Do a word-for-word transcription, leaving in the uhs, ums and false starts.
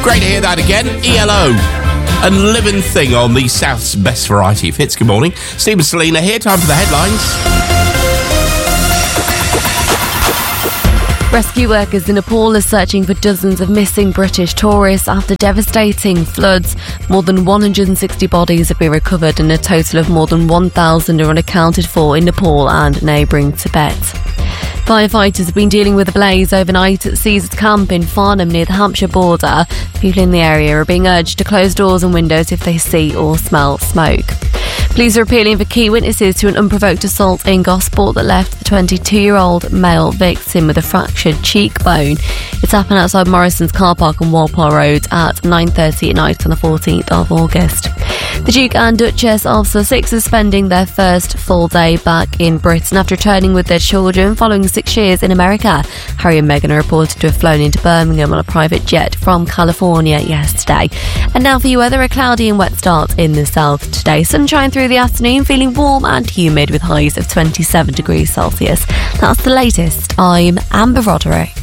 Great to hear that again. E L O and Living Thing on the South's best variety of hits. Good morning. Steve and Selena here. Time for the headlines. Rescue workers in Nepal are searching for dozens of missing British tourists after devastating floods. More than one hundred sixty bodies have been recovered and a total of more than one thousand are unaccounted for in Nepal and neighbouring Tibet. Firefighters have been dealing with a blaze overnight at Caesar's Camp in Farnham near the Hampshire border. People in the area are being urged to close doors and windows if they see or smell smoke. Police are appealing for key witnesses to an unprovoked assault in Gosport that left the twenty-two-year-old male victim with a fractured cheekbone. It's happened outside Morrison's car park on Walpole Road at nine thirty at night on the fourteenth of August. The Duke and Duchess of Sussex are spending their first full day back in Britain after returning with their children following six years in America. Harry and Meghan are reported to have flown into Birmingham on a private jet from California yesterday. And now for your weather, a cloudy and wet start in the south today. Sunshine through the afternoon, feeling warm and humid with highs of twenty-seven degrees Celsius. That's the latest. I'm Amber Roderick.